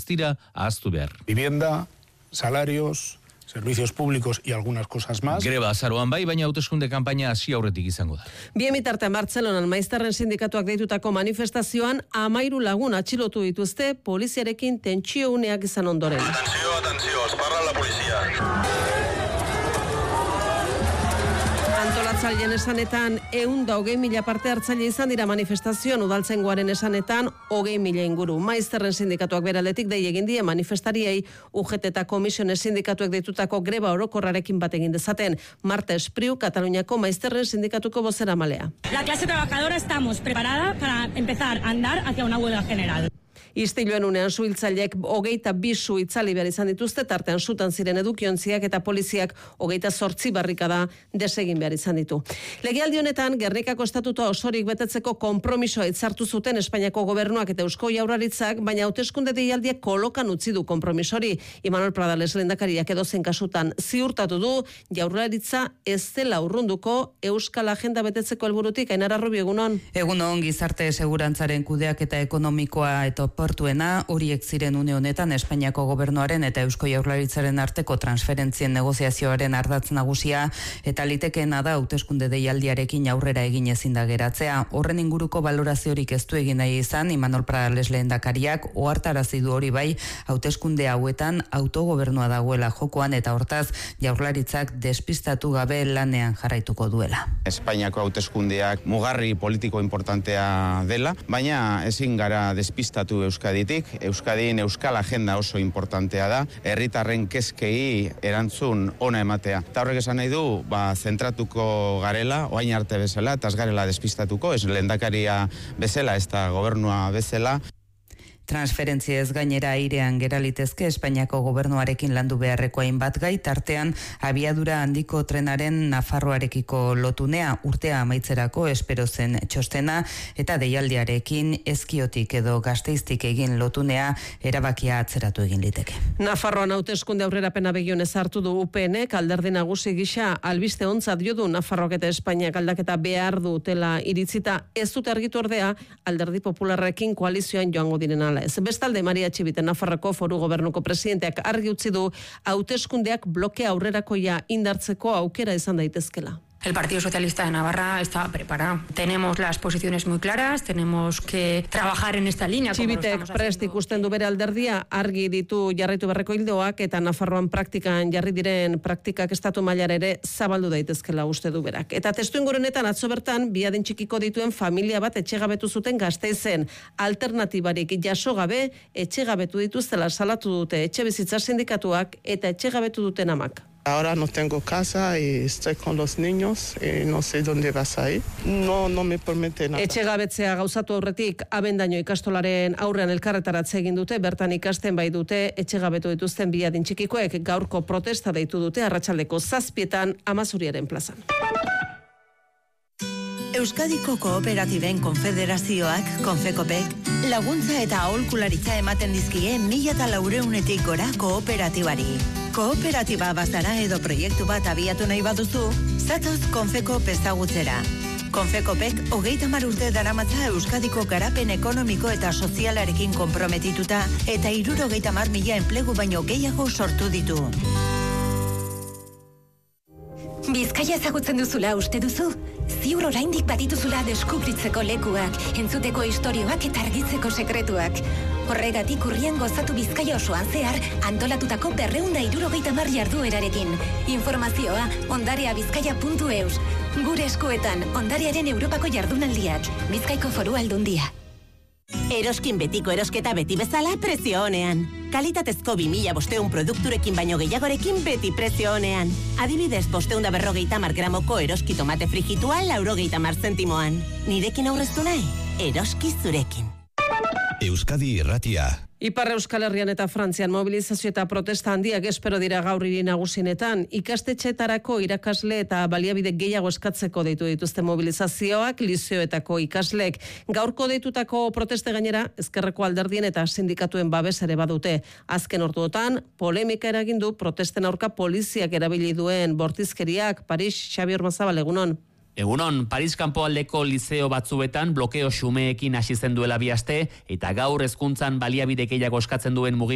dira ahaztu behar. Vivienda, salarios, servicios públicos y algunas cosas más. Greba azaroan bai, baina hauteskunde kanpaina hasi aurretik izango da. Bien bitarte Bartzelonan maizterren sindikatuak deitutako manifestazioan 13 lagun atxilotu dituzte poliziarekin tentsio uneak izan ondoren. Atenció, es parla la policia. Antolatzaileen esanetan 120.000 parte hartzaile izan dira manifestazioan, udaltzaingoaren esanetan 20.000 inguru. Maizterren sindikatuak beraletik dei egin die manifestariei UGT eta Komisiones sindikatuek deitutako greba orokorrarekin bat egin dezaten. Marta Espriu, Kataluniako maizterren sindikatuko bozeramalea. La clase trabajadora estamos preparada para empezar a andar hacia una huelga general. Istiloen unean suhiltzaileek 22 su itzali behar izan dituzte, tartean sutan ziren edukiontziak eta poliziak 28 barrikada desegin behar izan ditu. Legealdi honetan, Gernikako estatutua osorik betetzeko konpromisoa hitzartu zuten Espainiako gobernuak eta Eusko Jaurlaritzak, baina hauteskunde deialdiak kolokan utzi du konpromisori. Imanol Pradales lehendakariak edozein kasutan ziurtatu du Jaurlaritza ez dela urrunduko Euskal Agenda betetzeko helburutik. Ainara Rubio, egunon. Egunon, gizarte segurantzaren kudeaketa ekonomikoa eta portuena, horiek ziren une honetan Espainiako gobernuaren eta Eusko Jaurlaritzaren arteko transferentzien negoziazioaren ardatz nagusia, eta litekeena da hauteskunde deialdiarekin aurrera egin ezin da geratzea. Horren inguruko baloraziorik ez du egin nahi izan Imanol Pradales lehendakariak ohartarazi du hori bai, hauteskunde hauetan autogobernua dagoela jokoan eta hortaz Jaurlaritzak despistatu gabe lanean jarraituko duela. Espainiako hauteskundeak mugarri politiko importantea dela, baina ezin gara despistatu Euskaditik. Euskadin Euskal Agenda oso importantea da, herritarren kezkei erantzun ona ematea. Eta horrek esan nahi du, zentratuko garela, oain arte bezala, eta ez garela despistatuko, ez lehendakaria bezala, ez da gobernua bezala. Transferentzia ez gainera airean geralitezke Espainiako gobernuarekin landu beharreko hainbat gai, tartean abiadura handiko trenaren Nafarroarekiko lotunea urtea amaitzerako espero zen txostena eta deialdiarekin Ezkiotik edo Gasteiztik egin lotunea erabakia atzeratu egin liteke. Nafarroan hauteskunde aurrerapena begionez hartu du UPNek, alderdi nagusi gisa albiste ontzat jo du Nafarroak eta Espainiak aldaketa behar dutela iritzita, ez dute argitu ordea alderdi popularrekin koalizioan joango direna. Bestalde, Maria Txibiten Nafarroko foru gobernuko presidenteak argi utzi du hauteskundeak bloke aurrerakoia indartzeko aukera izan daitezkela. El Partido Socialista de Navarra está preparado. Tenemos las posiciones muy claras, tenemos que trabajar en esta línea. Txibitek prest ikusten du bere alderdia, argi ditu jarraitu berreko hildoak eta Nafarroan praktikan jarri diren praktikak estatu mailara ere zabaldu daitezkela uste du berak. Eta testuingurunetan atzo bertan, bi adin txikiko dituen familia bat etxegabetu zuten Gasteizen. Alternatibarik jaso gabe, etxegabetu dituztela salatu dute etxebizitza sindikatuak eta etxegabetu duten amak. Ahora no tengo casa y estoy con los niños y no sé dónde vas a ir. No me promete nada. Etxegabetzea gauzatu aurretik abendaino ikastolaren aurrean elkarretaratze egin dute, bertan ikasten bai dute etxegabetu dituzten bi adin txikikoek gaurko protesta deitu dute arratsaldeko 7:00 Amazuriaren plazan. Euskadiko Kooperatiben Konfederazioak, Konfekopek, laguntza eta aholkularitza ematen dizkie 1400-etik gora kooperatibari. Kooperatiba bazara edo proiektu bat abiatu nahi baduzu, zatoz Konfekop ezagutzera. Konfekopek 30 urte daramatza Euskadiko garapen ekonomiko eta sozialarekin konprometituta eta 70.000 enplegu baino gehiago sortu ditu. Bizkaia ezagutzen duzula uste duzu? Ziur oraindik badituzula deskubritzeko lekuak, entzuteko istorioak eta argitzeko sekretuak. Horregatik urrian gozatu Bizkaia osoan zehar antolatutako 270 jarduerarekin. Informazioa ondareabizkaia.eus. Gure eskuetan ondarearen Europako jardunaldiak. Bizkaiko Foru Aldundia. Eroskin betiko erosketa beti bezala prezio honean. Kalitatezko 2500 produkturekin baino gehiagorekin beti prezio honean. Adibidez, 550 gramoko eroski tomate frijitua 90 zentimoan. Nirekin aurreztu nahi? Eroski zurekin. Euskadi Irratia. Ipar Euskal Herrian eta Frantzian mobilizazio eta protesta handiak espero dira gaur hiri nagusienetan. Ikastetxeetarako irakasle eta baliabide gehiago eskatzeko deitu dituzte mobilizazioak lizeoetako ikasleek. Gaurko deitutako proteste gainera, ezkerreko alderdien eta sindikatuen babes ere badute. Azken orduotan, polemika eragin du protesten aurka poliziak erabili duen bortizkeriak. Paris, Xabier Mazabal, egunon. Egunon, Paris kanpoaldeko lizeo batzuetan blokeo xumeekin hasi zen duela 2 aste eta gaur hezkuntzan baliabide gehiago eskatzen duen